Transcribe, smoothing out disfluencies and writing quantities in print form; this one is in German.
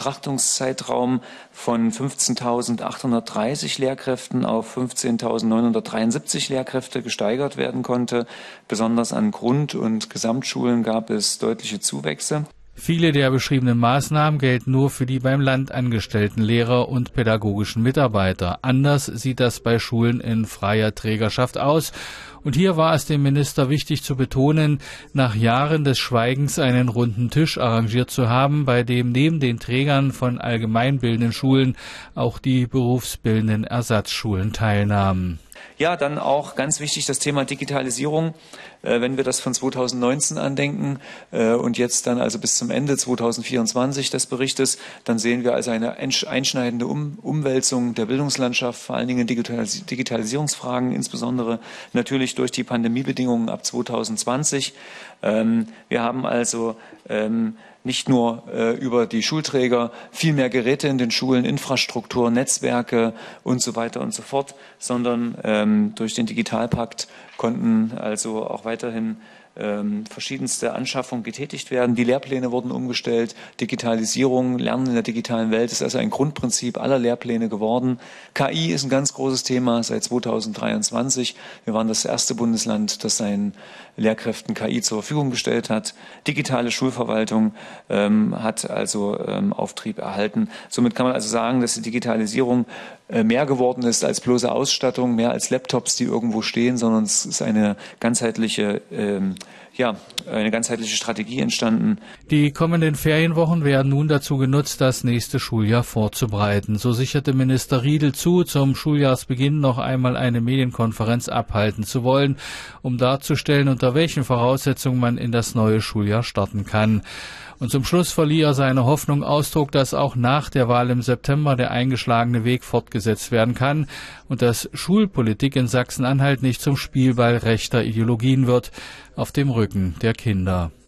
Betrachtungszeitraum von 15.830 Lehrkräften auf 15.973 Lehrkräfte gesteigert werden konnte. Besonders an Grund- und Gesamtschulen gab es deutliche Zuwächse. Viele der beschriebenen Maßnahmen gelten nur für die beim Land angestellten Lehrer und pädagogischen Mitarbeiter. Anders sieht das bei Schulen in freier Trägerschaft aus. Und hier war es dem Minister wichtig zu betonen, nach Jahren des Schweigens einen runden Tisch arrangiert zu haben, bei dem neben den Trägern von allgemeinbildenden Schulen auch die berufsbildenden Ersatzschulen teilnahmen. Ja, dann auch ganz wichtig das Thema Digitalisierung. Wenn wir das von 2019 andenken und jetzt dann also bis zum Ende 2024 des Berichtes, dann sehen wir also eine einschneidende Umwälzung der Bildungslandschaft, vor allen Dingen Digitalisierungsfragen, insbesondere natürlich durch die Pandemiebedingungen ab 2020. Wir haben also nicht nur über die Schulträger viel mehr Geräte in den Schulen, Infrastruktur, Netzwerke und so weiter und so fort, sondern durch den Digitalpakt konnten also auch weiterhin verschiedenste Anschaffungen getätigt werden. Die Lehrpläne wurden umgestellt. Digitalisierung, Lernen in der digitalen Welt ist also ein Grundprinzip aller Lehrpläne geworden. KI ist ein ganz großes Thema seit 2023. Wir waren das erste Bundesland, das seinen Lehrkräften KI zur Verfügung gestellt hat. Digitale Schulverwaltung hat also Auftrieb erhalten. Somit kann man also sagen, dass die Digitalisierung mehr geworden ist als bloße Ausstattung, mehr als Laptops, die irgendwo stehen, sondern es ist eine ganzheitliche Strategie entstanden. Die kommenden Ferienwochen werden nun dazu genutzt, das nächste Schuljahr vorzubereiten. So sicherte Minister Riedel zu, zum Schuljahresbeginn noch einmal eine Medienkonferenz abhalten zu wollen, um darzustellen, unter welchen Voraussetzungen man in das neue Schuljahr starten kann. Und zum Schluss verlieh er seine Hoffnung Ausdruck, dass auch nach der Wahl im September der eingeschlagene Weg fortgesetzt werden kann und dass Schulpolitik in Sachsen-Anhalt nicht zum Spielball rechter Ideologien wird, auf dem Rücken der Kinder.